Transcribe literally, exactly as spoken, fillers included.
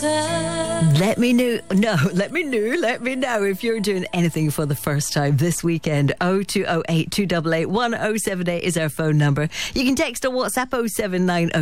Let me know, no, let me know, let me know if you're doing anything for the first time this weekend. oh two oh eight, two eight eight, one oh seven eight is our phone number. You can text or WhatsApp oh seven nine oh